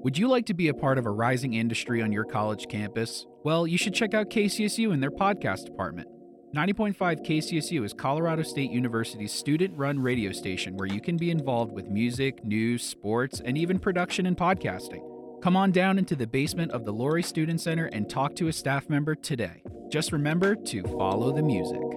Would you like to be a part of a rising industry on your college campus? Well, you should check out KCSU and their podcast department. 90.5 KCSU is Colorado State University's student-run radio station where you can be involved with music, news, sports, and even production and podcasting. Come on down into the basement of the Laurie Student Center and talk to a staff member today. Just remember to follow the music.